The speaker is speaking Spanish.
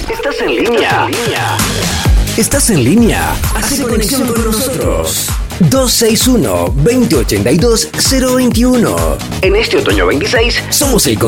Estás en línea. Estás en línea. Haz conexión con nosotros. 261-2082-021. En este otoño 26 somos el